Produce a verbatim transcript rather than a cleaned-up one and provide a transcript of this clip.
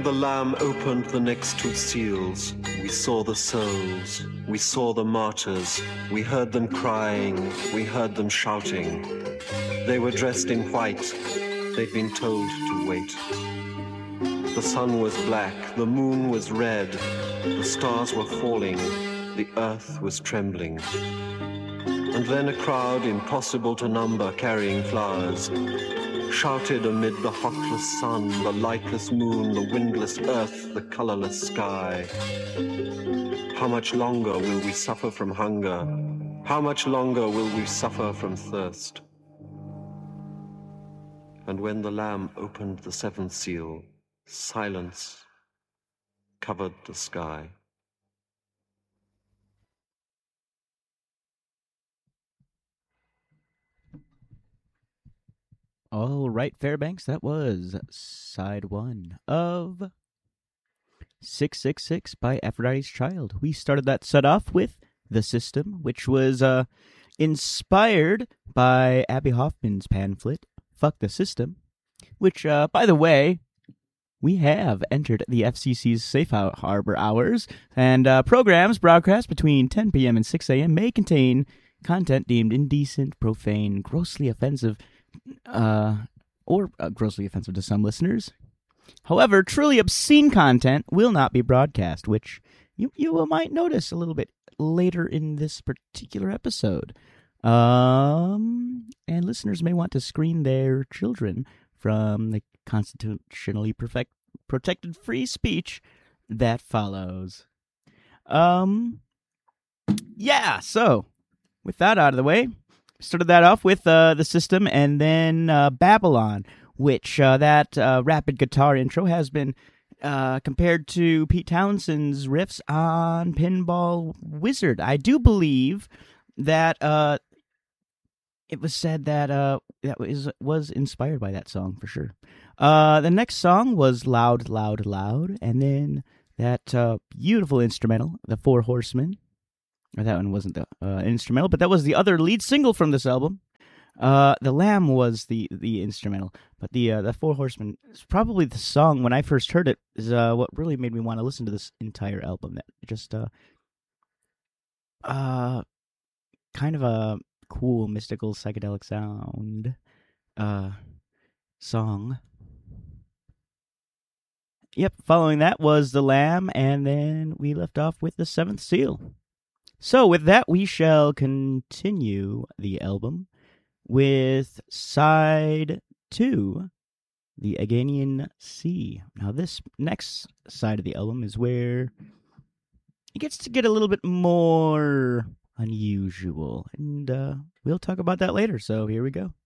when the Lamb opened the next two seals, we saw the souls, we saw the martyrs, we heard them crying, we heard them shouting. They were dressed in white, they'd been told to wait. The sun was black, the moon was red, the stars were falling, the earth was trembling. And then a crowd impossible to number carrying flowers shouted amid the hotless sun, the lightless moon, the windless earth, the colorless sky. How much longer will we suffer from hunger? How much longer will we suffer from thirst? And when the Lamb opened the seventh seal, silence covered the sky. All right, Fairbanks, that was side one of six six six by Aphrodite's Child. We started that set off with The System, which was uh, inspired by Abby Hoffman's pamphlet, Fuck the System, which, uh, by the way, we have entered the F C C's safe harbor hours, and uh, programs broadcast between ten p.m. and six a.m. may contain content deemed indecent, profane, grossly offensive, uh, or uh, grossly offensive to some listeners. However, truly obscene content will not be broadcast, which you, you will might notice a little bit later in this particular episode. Um, and listeners may want to screen their children from the constitutionally perfect, protected free speech that follows. Um, yeah, so with that out of the way, started that off with uh, The System, and then uh, Babylon, which uh, that uh, rapid guitar intro has been uh, compared to Pete Townshend's riffs on Pinball Wizard. I do believe that uh, it was said that uh, that was, was inspired by that song for sure. Uh, the next song was Loud, Loud, Loud, and then that uh, beautiful instrumental, The Four Horsemen. Or that one wasn't the uh, instrumental, but that was the other lead single from this album. Uh, the Lamb was the, the instrumental, but the uh, the Four Horsemen is probably the song. When I first heard it, is uh, what really made me want to listen to this entire album. That just uh, uh, kind of a cool, mystical, psychedelic sound uh, song. Yep. Following that was The Lamb, and then we left off with The Seventh Seal. So with that, we shall continue the album with side two, The Aganian Sea. Now this next side of the album is where it gets to get a little bit more unusual, and uh, we'll talk about that later, so here we go.